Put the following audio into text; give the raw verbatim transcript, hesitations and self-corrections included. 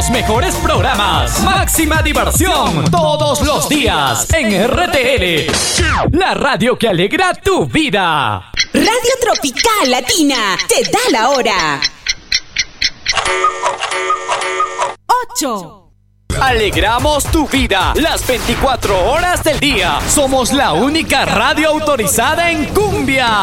Los mejores programas, máxima diversión, todos los días en R T L. La radio que alegra tu vida. Radio Tropical Latina te da la hora. Ocho. Alegramos tu vida las veinticuatro horas del día. Somos la única radio autorizada en cumbia.